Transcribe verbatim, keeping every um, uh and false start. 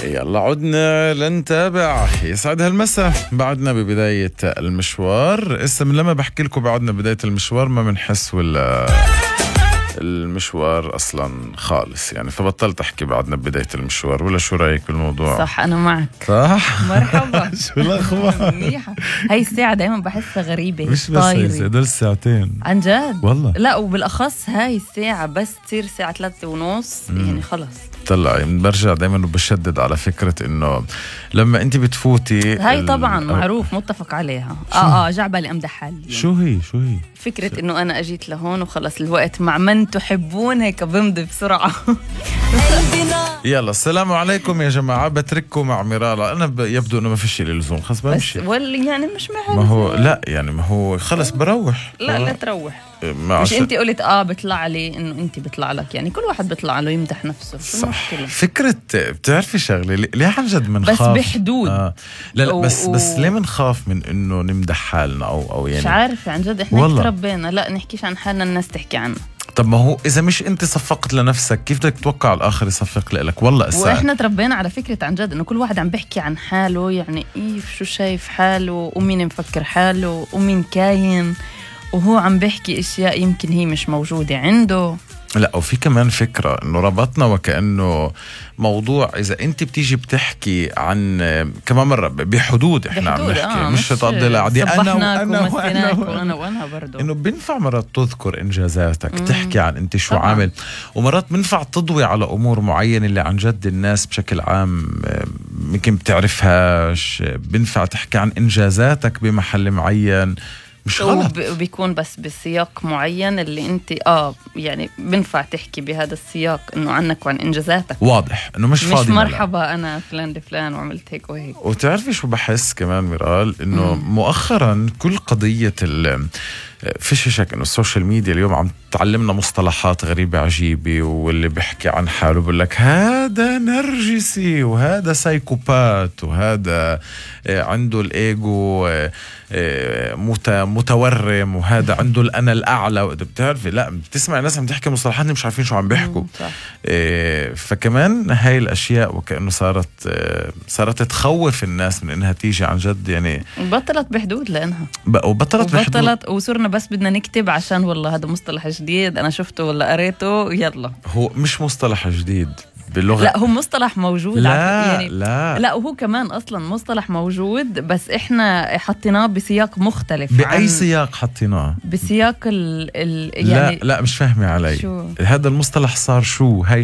يلا عدنا لنتابع. يسعد هالمساء، بعدنا ببداية المشوار. اسم لما بحكي لكم بعدنا بداية المشوار ما بنحس ولا المشوار أصلا خالص يعني، فبطلت أحكي بعدنا ببداية المشوار. ولا شو رأيك بالموضوع؟ صح، أنا معك. صح؟ مرحبا. شو الأخبار؟ منيحة. هاي الساعة دايما بحسها غريبة، مش بس هي دول الساعتين عن جد والله. لا، وبالأخص هاي الساعة بس تصير الساعة ثلاثة ونص يعني خلص. طلع برجع دايما وبشدد على فكرة إنه لما أنت بتفوتي هاي طبعا معروف متفق عليها. اه اه جعبالي أمدح حالي. شو هي شو هي فكرة إنه أنا أجيت لهون وخلص الوقت مع من تحبون هيك بمضي بسرعة. يلا السلام عليكم يا جماعة، بترككم مع ميرالا. أنا ب... يبدو إنه ما في شيء للزوم، خلص بمشي. بس ولا يعني مش محل. ما هو لا يعني ما هو خلص بروح. لا لا تروح. مش عشان انت قلت اه بيطلع لي انه انت بيطلع لك، يعني كل واحد بيطلع له يمدح نفسه. شو المشكله؟ فكره بتعرفي شغله ليه عن جد منخاف بس بحدود. آه. لا لا و... بس بس ليه منخاف من انه نمدح حالنا او او يعني مش عارفه عن جد، احنا تربينا لا نحكيش عن حالنا، الناس تحكي عنا. طب ما هو اذا مش انت صفقت لنفسك كيف بدك تتوقع الاخر يصفق لك؟ والله الساعة. واحنا تربينا على فكره عن جد انه كل واحد عم بيحكي عن حاله، يعني ايه شو شايف حاله ومين مفكر حاله ومين كاين، وهو عم بيحكي اشياء يمكن هي مش موجوده عنده. لا وفي كمان فكرة انه ربطنا وكأنه موضوع اذا انت بتيجي بتحكي عن كمان مرة بحدود احنا بحدود عم نحكي آه مش تقضي العادي انا وانا وانا وانا وانا برضه انه بنفع مرات تذكر انجازاتك، مم. تحكي عن انت شو طبعا. عامل، ومرات بنفع تضوي على امور معينة اللي عن جد الناس بشكل عام يمكن بتعرفهاش. بنفع تحكي عن انجازاتك بمحل معين، مش غلط، وبيكون بس بسياق معين اللي انت اه يعني بنفع تحكي بهذا السياق انه عنك وعن انجازاتك، واضح انه مش فاضي مش مرحبا ملا. انا فلان لفلان وعملت هيك وهيك. وتعرفي شو بحس كمان ميرال؟ انه مم. مؤخرا كل قضية ال فيش شك انه السوشيال ميديا اليوم عم تعلمنا مصطلحات غريبة عجيبة، واللي بيحكي عن حاله بقول لك هذا نرجسي وهذا سايكوبات وهذا عنده الايجو متورم وهذا عنده الانا الاعلى. بتعرفي لا بتسمع ناس عم تحكي مصطلحات مش عارفين شو عم بيحكوا. فكمان هاي الاشياء وكأنه صارت صارت تخوف الناس من انها تيجي عن جد، يعني بطلت بحدود لانها وبطلت بحدود وصرنا بس بدنا نكتب عشان والله هذا مصطلح جديد انا شفته ولا قريته يلا. هو مش مصطلح جديد باللغة، لا هو مصطلح موجود. لا يعني لا لا وهو كمان أصلا مصطلح موجود بس إحنا حطيناه بسياق مختلف. بأي سياق حطيناه؟ بسياق ال, ال يعني لا لا مش فاهمة علي. شو؟ هذا المصطلح صار شو هاي